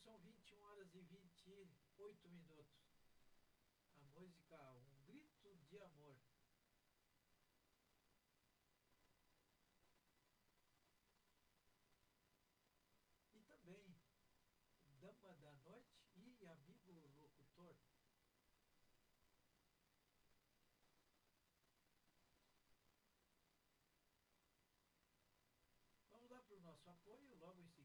são 21 horas e 28 minutos. A música Um Grito de Amor. E também Dama da Noite e Amigo Locutor. Vamos lá para o nosso apoio, logo em seguida.